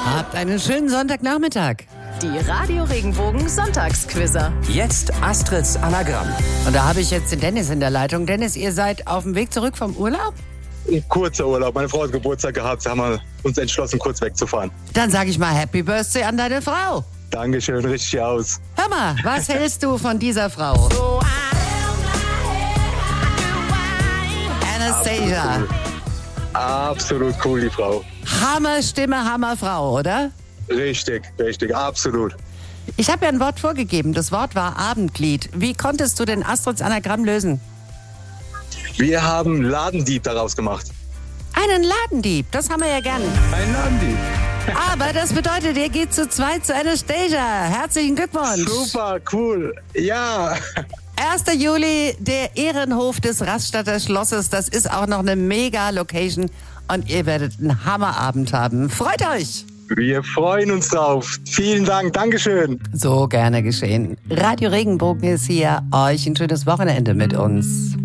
Habt einen schönen Sonntagnachmittag. Die Radio Regenbogen Sonntagsquizzer. Jetzt Astrids Anagramm. Und da habe ich jetzt den Dennis in der Leitung. Dennis, ihr seid auf dem Weg zurück vom Urlaub? Ein kurzer Urlaub. Meine Frau hat Geburtstag gehabt. Da haben wir uns entschlossen, kurz wegzufahren. Dann sage ich mal Happy Birthday an deine Frau. Dankeschön, richtig aus. Hör mal, was hältst du von dieser Frau? Anastasia. Absolut cool, die Frau. Hammerstimme, Hammerfrau, oder? Richtig, absolut. Ich habe ja ein Wort vorgegeben. Das Wort war Abendglied. Wie konntest du den Astrids Anagramm lösen? Wir haben Ladendieb daraus gemacht. Einen Ladendieb, das haben wir ja gern. Ein Ladendieb. Aber das bedeutet, ihr geht zu zweit zu Anastasia. Herzlichen Glückwunsch. Super, cool. Ja. 1. Juli, der Ehrenhof des Rastatter Schlosses. Das ist auch noch eine Mega-Location. Und ihr werdet einen Hammerabend haben. Freut euch! Wir freuen uns drauf. Vielen Dank, Dankeschön. So gerne geschehen. Radio Regenbogen ist hier. Euch ein schönes Wochenende mit uns.